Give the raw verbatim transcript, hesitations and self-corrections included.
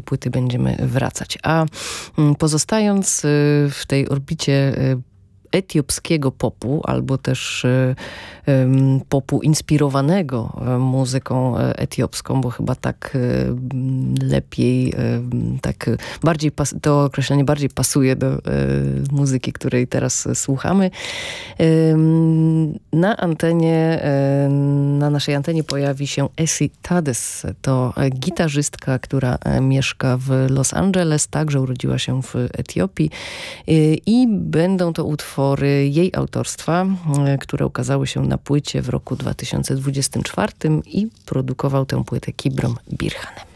płyty będziemy wracać. A pozostając w tej orbicie etiopskiego popu, albo też um, popu inspirowanego muzyką etiopską, bo chyba tak um, lepiej, um, tak bardziej pas- to określenie bardziej pasuje do um, muzyki, której teraz słuchamy. Um, na antenie, um, na naszej antenie pojawi się Essie Tades. To gitarzystka, która mieszka w Los Angeles, także urodziła się w Etiopii i będą to utwory jej autorstwa, które ukazały się na płycie w roku dwa tysiące dwudziestym czwartym i produkował tę płytę Kibrom Birhane.